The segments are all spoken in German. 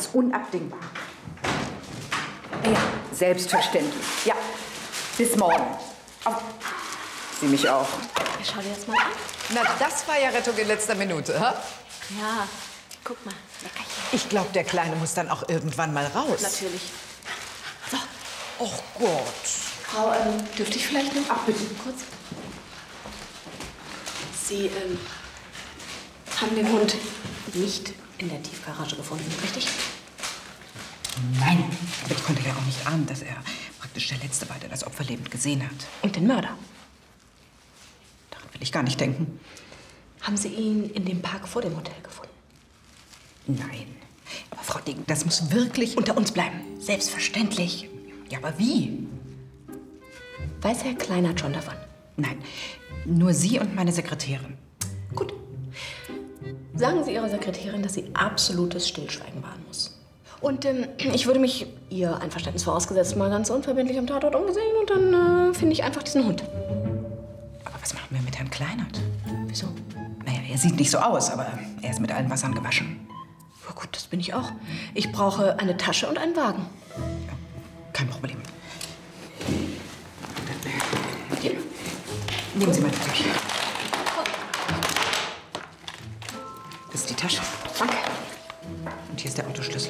ist unabdingbar. Ja, selbstverständlich. Ja, bis morgen. Oh, Sie mich auch. Ja, schau dir das mal an. Na, das war ja Rettung in letzter Minute, ha? Ja, guck mal. Leckerchen. Ich glaube, der Kleine muss dann auch irgendwann mal raus. Natürlich. So. Oh Gott. Frau, dürfte ich vielleicht noch? Ach, bitte. Kurz. Sie, haben den Hund nicht in der Tiefgarage gefunden, richtig? Nein, aber ich konnte ja auch nicht ahnen, dass er praktisch der Letzte war, der das Opfer lebend gesehen hat. Und den Mörder? Daran will ich gar nicht denken. Haben Sie ihn in dem Park vor dem Hotel gefunden? Nein. Aber Frau Degen, das muss wirklich Unter uns bleiben. Selbstverständlich. Ja, aber wie? Weiß Herr Kleinert schon davon? Nein, nur Sie und meine Sekretärin. Gut. Sagen Sie Ihrer Sekretärin, dass sie absolutes Stillschweigen wahren muss. Und ich würde mich, Ihr Einverständnis vorausgesetzt, mal ganz unverbindlich am Tatort umgesehen und dann finde ich einfach diesen Hund. Aber was machen wir mit Herrn Kleinert? Wieso? Naja, er sieht nicht so aus, aber er ist mit allen Wassern gewaschen. Ja gut, das bin ich auch. Ich brauche eine Tasche und einen Wagen. Ja, kein Problem. Hier. Nehmen Sie meine Tasche. Das ist die Tasche. Danke. Und hier ist der Autoschlüssel.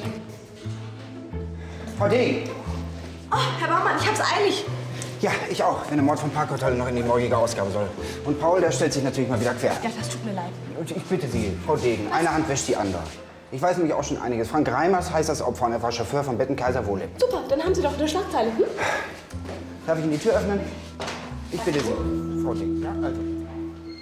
Frau Degen! Oh, Herr Baumann, ich hab's eilig. Ja, ich auch, wenn der Mord vom Parkhotel noch in die morgige Ausgabe soll. Und Paul, der stellt sich natürlich mal wieder quer. Ja, das tut mir leid. Und ich bitte Sie, Frau Degen, eine Hand wäscht die andere. Ich weiß nämlich auch schon einiges. Frank Reimers heißt das Opfer und er war Chauffeur von Bettenkaiser Wohlleben. Super, dann haben Sie doch eine Schlagzeile. Hm? Darf ich Ihnen die Tür öffnen? Ich bitte Sie, Frau Degen.